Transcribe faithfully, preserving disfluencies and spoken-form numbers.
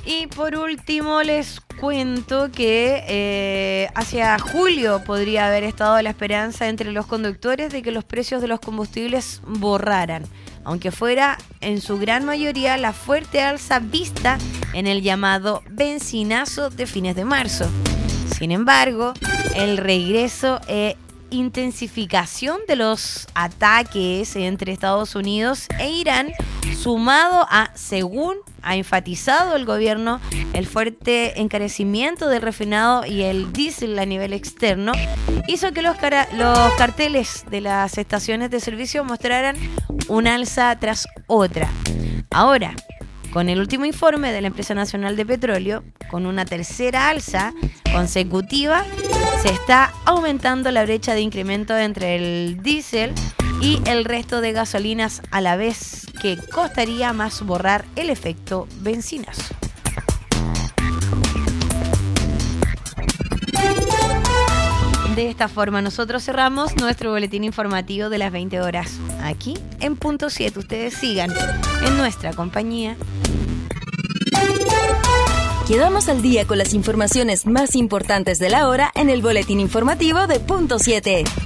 Y por último les cuento que eh, hacia julio podría haber estado la esperanza entre los conductores de que los precios de los combustibles borraran, aunque fuera en su gran mayoría la fuerte alza vista en el llamado benzinazo de fines de marzo. Sin embargo, el regreso e intensificación de los ataques entre Estados Unidos e Irán, sumado a, según ha enfatizado el gobierno, el fuerte encarecimiento del refinado y el diésel a nivel externo, hizo que los, cara- los carteles de las estaciones de servicio mostraran una alza tras otra. Ahora, con el último informe de la Empresa Nacional de Petróleo, con una tercera alza consecutiva, se está aumentando la brecha de incremento entre el diésel y el resto de gasolinas, a la vez que costaría más borrar el efecto benzinazo. De esta forma nosotros cerramos nuestro boletín informativo de las veinte horas. Aquí en Punto siete. Ustedes sigan en nuestra compañía. Quedamos al día con las informaciones más importantes de la hora en el boletín informativo de Punto siete.